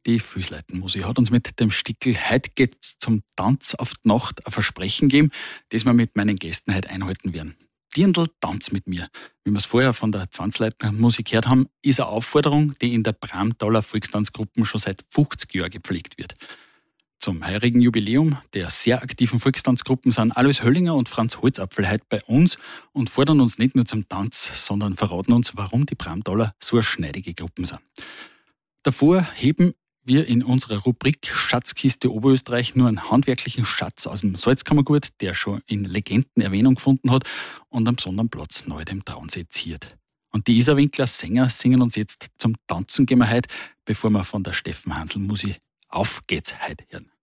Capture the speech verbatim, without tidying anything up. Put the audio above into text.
Die Füßleitenmusik hat uns mit dem Stickel «Heut geht's zum Tanz auf die Nacht» ein Versprechen gegeben, das wir mit meinen Gästen heute einhalten werden. Dirndl, tanz mit mir. Wie wir es vorher von der Zwanzleitermusik gehört haben, ist eine Aufforderung, die in der Bramtaler Volkstanzgruppen schon seit fünfzig Jahren gepflegt wird. Zum heurigen Jubiläum der sehr aktiven Volkstanzgruppen sind Alois Höllinger und Franz Holzapfel heute bei uns und fordern uns nicht nur zum Tanz, sondern verraten uns, warum die Bramtaler so eine schneidige Gruppen sind. Davor heben wir in unserer Rubrik Schatzkiste Oberösterreich nur einen handwerklichen Schatz aus dem Salzkammergut, der schon in Legenden Erwähnung gefunden hat und am besonderen Platz neu dem Traunsee ziert. Und die Isa Winkler Sänger singen uns jetzt zum Tanzen gehen wir heute, bevor wir von der Steffen Hansl Musik Auf geht's heute hören.